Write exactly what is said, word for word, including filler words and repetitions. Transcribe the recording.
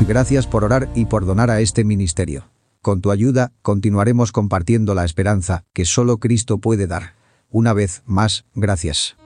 Gracias por orar y por donar a este ministerio. Con tu ayuda, continuaremos compartiendo la esperanza que solo Cristo puede dar. Una vez más, gracias.